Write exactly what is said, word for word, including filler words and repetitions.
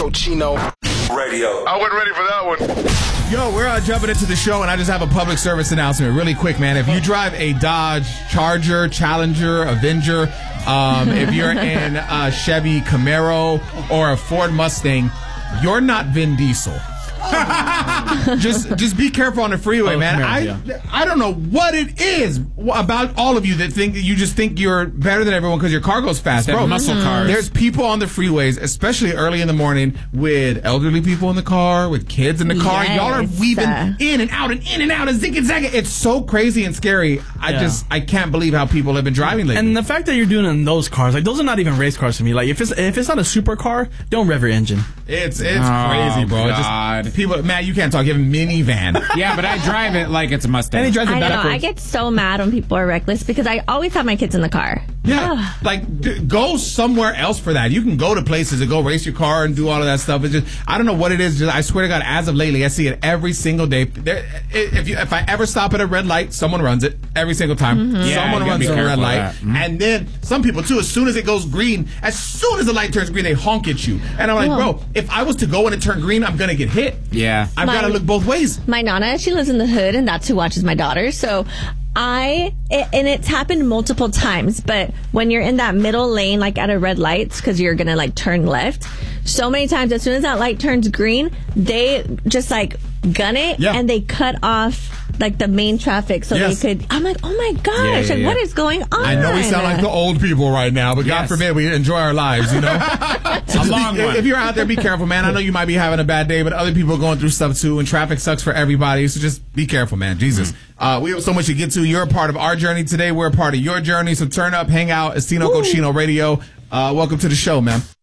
Cochino Radio. I wasn't ready for that one. Yo, we're uh, jumping into the show, and I just have a public service announcement really quick, man. If you drive a Dodge Charger, Challenger, Avenger, um, if you're in a Chevy Camaro or a Ford Mustang, you're not Vin Diesel. just just be careful on the freeway, oh, man. Camaro, I yeah. I don't know what it is about all of you that think that you just think you're better than everyone because your car goes fast, bro. Muscle mm-hmm. cars. There's people on the freeways, especially early in the morning, with elderly people in the car, with kids in the car. Yes. Y'all are weaving in and out and in and out and zig and zag. It's so crazy and scary. I yeah. just I can't believe how people have been driving lately. And the fact that you're doing it in those cars, like those are not even race cars to me. Like if it's if it's not a supercar, don't rev your engine. It's it's oh, crazy, bro. God. Just, people, Matt, you can't talk. You have a minivan. Yeah, but I drive it like it's a Mustang. And he drives it I know. backwards. I get so mad when people are reckless because I always have my kids in the car. Yeah, like d- go somewhere else for that. You can go to places and go race your car and do all of that stuff. It's just I don't know what it is. Just, I swear to God, as of lately, I see it every single day. There, if you, if I ever stop at a red light, someone runs it every single time. Mm-hmm. Yeah, someone runs a red light, mm-hmm. and then some people too. As soon as it goes green, as soon as the light turns green, they honk at you. And I'm like, oh. bro, if I was to go and it turn green, I'm gonna get hit. Yeah, I've got to look both ways. My Nana, she lives in the hood, and that's who watches my daughter. So I, it, and it's happened multiple times, but when you're in that middle lane, like at a red light, because you're going to like turn left, so many times, as soon as that light turns green, they just like gun it, yeah. and they cut off like the main traffic so yes. they could, I'm like, oh my gosh, yeah, yeah, like yeah. what is going on? I know we sound like the old people right now, but yes. God forbid we enjoy our lives, you know? So a long be, one. If you're out there, be careful, man. I know you might be having a bad day, but other people are going through stuff too, and traffic sucks for everybody, so just be careful, man. Jesus. Uh, we have so much to get to. You're a part of our journey today. We're a part of your journey, so turn up, hang out, Estino Cochino Radio. Uh, welcome to the show, man.